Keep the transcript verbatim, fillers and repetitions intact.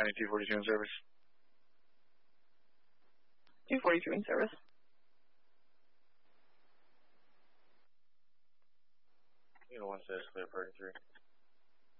County, two forty-two in service. two forty-two in service. You know, one says clear, thirty-three.